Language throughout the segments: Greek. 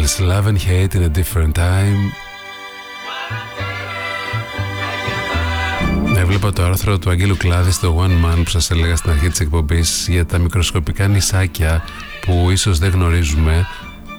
Beatles, Love and Hate in a Different Time. Έβλεπα το άρθρο του Αγγέλου Κλάδη στο One Man που σας έλεγα στην αρχή της εκπομπής για τα μικροσκοπικά νησάκια που ίσως δεν γνωρίζουμε.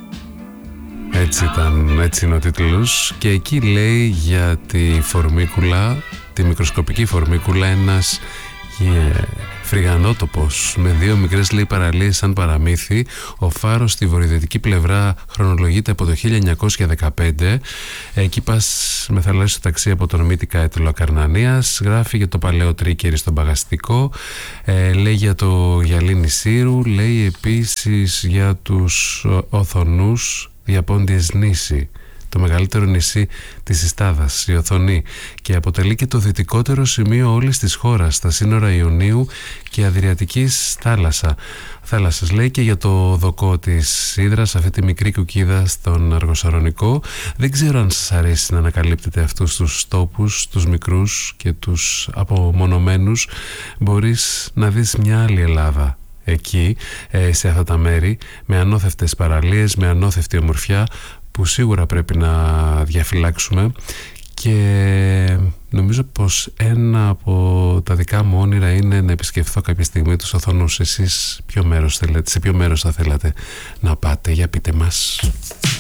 Έτσι είναι ο τίτλος. Και εκεί λέει για τη φορμίκουλα, τη μικροσκοπική φορμίκουλα, ένας φρυγανότοπος με δύο μικρές, λέει, παραλίες σαν παραμύθι. Ο φάρος στη βορειοδυτική πλευρά χρονολογείται από το 1915. Εκεί πας με θαλάσσιο ταξί από τον Μύτικα Έτωλο Ακαρνανίας. Γράφει για το παλαιό τρίκερι στον Παγαστικό. Λέει για το γυαλί Σύρου. Λέει επίσης για τους Οθονούς Διαπόντιες νήσι, το μεγαλύτερο νησί της Ιστάδας, η Οθονή, και αποτελεί και το δυτικότερο σημείο όλης της χώρας, στα σύνορα Ιωνίου και Αδριατικής θάλασσας. Λέει και για το δοκό της Ύδρας, αυτή τη μικρή κουκίδα στον Αργοσαρονικό. Δεν ξέρω αν σας αρέσει να ανακαλύπτετε αυτούς τους τόπους, τους μικρούς και τους απομονωμένους. Μπορείς να δεις μια άλλη Ελλάδα εκεί, σε αυτά τα μέρη, με ανώθευτες παραλίες, με ανώθευτη ομορφιά που σίγουρα πρέπει να διαφυλάξουμε. Και νομίζω πως ένα από τα δικά μου όνειρα είναι να επισκεφθώ κάποια στιγμή τους Οθονούς. Εσείς σε ποιο μέρος θα θέλατε να πάτε? Για πείτε μας.